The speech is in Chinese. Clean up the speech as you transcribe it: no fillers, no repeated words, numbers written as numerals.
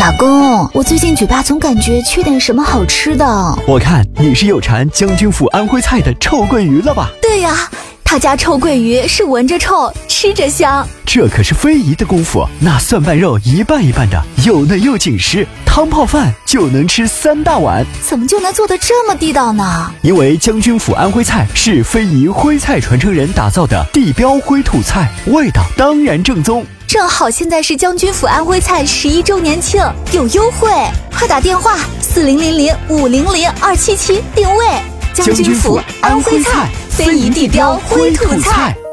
老公，我最近嘴巴总感觉缺点什么好吃的。 我看你是有馋将军府安徽菜的臭鳜鱼了吧？ 对呀，他家臭鳜鱼是闻着臭，吃着香。 这可是非遗的功夫，那蒜瓣肉一半一半的，又嫩又紧实，汤泡饭就能吃3大碗。 怎么就能做得这么地道呢？ 因为将军府安徽菜是非遗徽菜传承人打造的地标徽土菜，味道当然正宗。 正好现在是将军府安徽菜11周年庆，有优惠，快打电话4000500277定位。 将军府安徽菜，非遗地标徽土菜。